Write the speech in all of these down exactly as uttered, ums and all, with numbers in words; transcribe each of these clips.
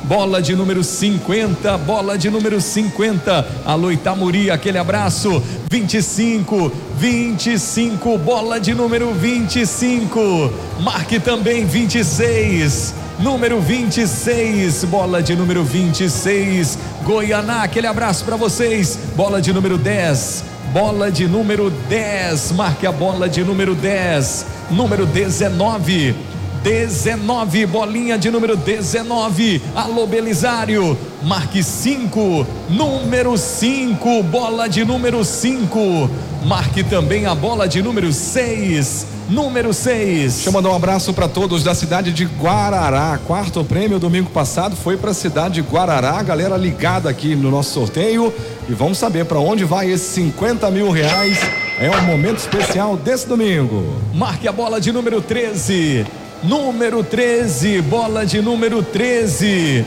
bola de número cinquenta, bola de número cinquenta, alô Itamuri, aquele abraço, vinte e cinco, vinte e cinco, bola de número vinte e cinco, marque também vinte e seis, número vinte e seis, bola de número vinte e seis, Goianá, aquele abraço para vocês, bola de número dez, bola de número dez, marque a bola de número dez, número dezenove, dezenove, bolinha de número dezenove, alô Belisário, marque cinco, número cinco, bola de número cinco, marque também a bola de número seis, número seis. Deixa eu mandar um abraço para todos da cidade de Guarará. Quarto prêmio domingo passado foi para a cidade de Guarará, galera ligada aqui no nosso sorteio, e vamos saber para onde vai esses cinquenta mil reais. É um momento especial desse domingo. Marque a bola de número treze, número treze, bola de número treze,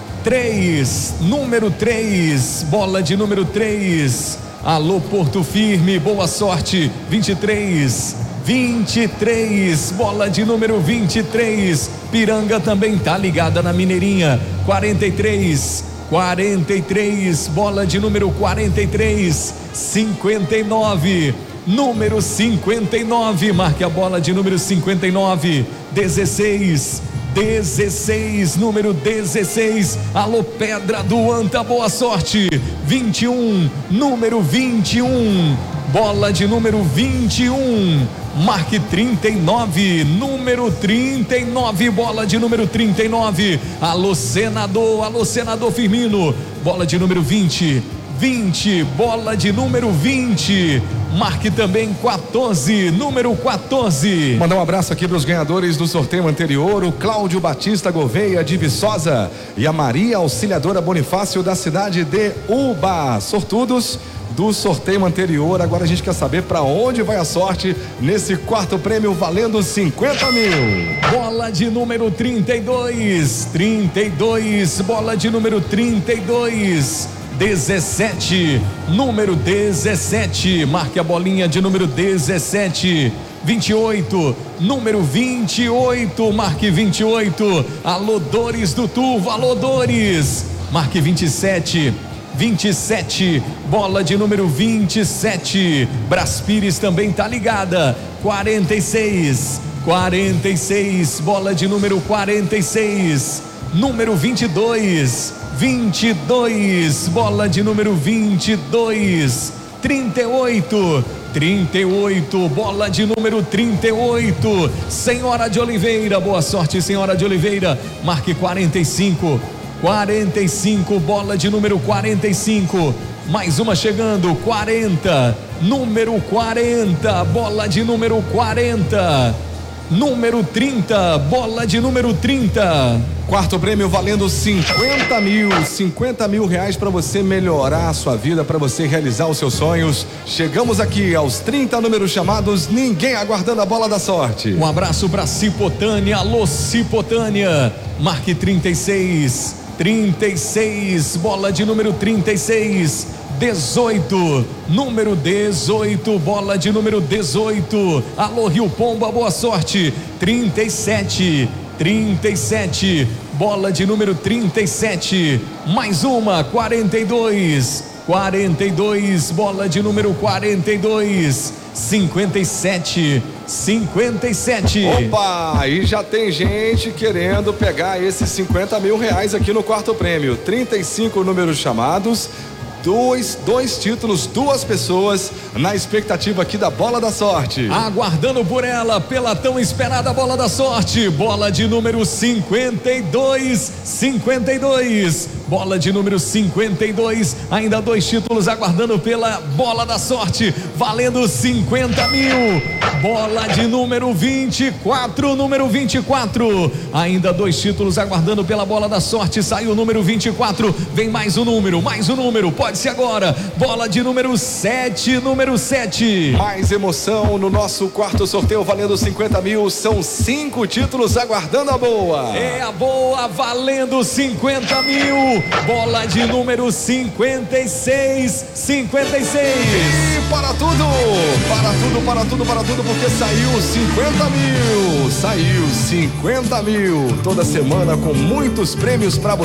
três, número três, bola de número três, alô Porto Firme, boa sorte, vinte e três, vinte e três, bola de número vinte e três, Piranga também tá ligada na Mineirinha, quarenta e três, quarenta e três, bola de número quarenta e três, cinquenta e nove, número cinquenta e nove, marque a bola de número cinquenta e nove, dezesseis, dezesseis, número dezesseis, alô Pedra do Anta, boa sorte, vinte e um, número vinte e um, bola de número vinte e um, marque trinta e nove, número trinta e nove, bola de número trinta e nove, alô Senador, alô Senador Firmino, bola de número vinte, vinte, bola de número vinte, marque também quatorze, número quatorze. Mandar um abraço aqui para os ganhadores do sorteio anterior, o Cláudio Batista Gouveia de Viçosa e a Maria Auxiliadora Bonifácio da cidade de Uba, sortudos do sorteio anterior. Agora a gente quer saber para onde vai a sorte nesse quarto prêmio valendo cinquenta mil. Bola de número trinta e dois, trinta e dois, bola de número trinta e dois, dezessete, número dezessete, marque a bolinha de número dezessete, vinte e oito, número vinte e oito, marque vinte e oito, alô Dores do Turvo, alô Dores, marque vinte e sete, vinte e sete, bola de número vinte e sete, Braspires também tá ligada, quarenta e seis, quarenta e seis, bola de número quarenta e seis, número vinte e dois, vinte e dois, bola de número vinte e dois, trinta e oito, trinta e oito, bola de número trinta e oito, Senhora de Oliveira, boa sorte Senhora de Oliveira, marque quarenta e cinco, quarenta e cinco, bola de número quarenta e cinco, mais uma chegando, quarenta, número quarenta, bola de número quarenta, número trinta, bola de número trinta. Quarto prêmio valendo cinquenta mil, cinquenta mil reais para você melhorar a sua vida, para você realizar os seus sonhos. Chegamos aqui aos trinta números chamados, ninguém aguardando a bola da sorte. Um abraço para Cipotânia, alô Cipotânia, marque trinta e seis, trinta e seis, bola de número trinta e seis, dezoito, número dezoito, bola de número dezoito, alô Rio Pomba, boa sorte, trinta e sete, trinta e sete, bola de número trinta e sete, mais uma, quarenta e dois, quarenta e dois, bola de número quarenta e dois, cinquenta e sete, cinquenta e sete. Opa, aí já tem gente querendo pegar esses cinquenta mil reais aqui no quarto prêmio, trinta e cinco números chamados, Dois, dois títulos, duas pessoas na expectativa aqui da bola da sorte. Aguardando por ela, pela tão esperada bola da sorte, bola de número cinquenta e dois, cinquenta e dois, bola de número cinquenta e dois, ainda dois títulos aguardando pela bola da sorte, valendo cinquenta mil, bola de número vinte e quatro, número vinte e quatro, ainda dois títulos aguardando pela bola da sorte, saiu o número vinte e quatro, vem mais um número, mais um número, pode ser agora, bola de número sete, número sete. Mais emoção no nosso quarto sorteio valendo cinquenta mil, são cinco títulos aguardando a boa. É a boa valendo cinquenta mil, bola de número cinquenta e seis, cinquenta e seis. E para tudo, para tudo, para tudo, para tudo, porque saiu cinquenta mil, saiu cinquenta mil, toda semana com muitos prêmios para você.